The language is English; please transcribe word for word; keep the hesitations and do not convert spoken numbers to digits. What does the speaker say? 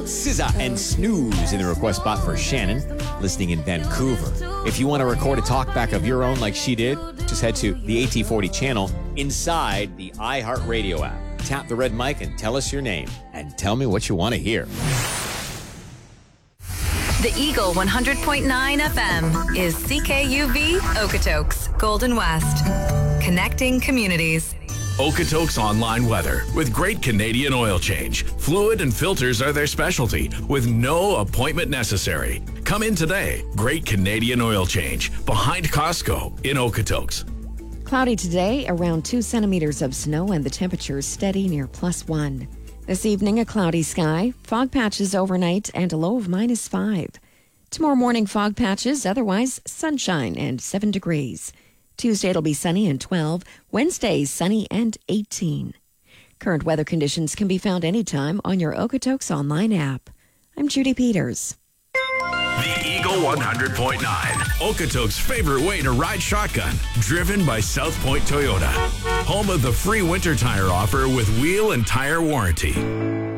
S Z A and Snooze in the request spot for Shannon, listening in Vancouver. If you want to record a talkback of your own like she did, just head to the A T forty channel inside the iHeartRadio app. Tap the red mic and tell us your name. And tell me what you want to hear. The Eagle one hundred point nine F M is C K U V Okotoks, Golden West. Connecting communities. Okotoks Online Weather with Great Canadian Oil Change. Fluid and filters are their specialty with no appointment necessary. Come in today. Great Canadian Oil Change behind Costco in Okotoks. Cloudy today, around two centimeters of snow, and the temperature is steady near plus one. This evening, a cloudy sky, fog patches overnight, and a low of minus five. Tomorrow morning, fog patches, otherwise sunshine and seven degrees. Tuesday, it'll be sunny and twelve. Wednesday, sunny and eighteen. Current weather conditions can be found anytime on your Okotoks Online app. I'm Judy Peters. The Eagle one hundred point nine, Okotoks' favorite way to ride shotgun, driven by South Point Toyota. Home of the free winter tire offer with wheel and tire warranty.